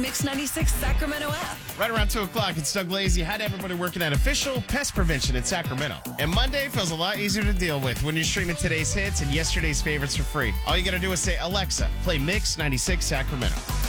Mix 96 Sacramento app. Right around 2 o'clock, it's Doug Lazy. Had everybody working at official pest prevention in Sacramento. And Monday feels a lot easier to deal with when you're streaming today's hits and yesterday's favorites for free. All you got to do is say, Alexa, play Mix 96 Sacramento.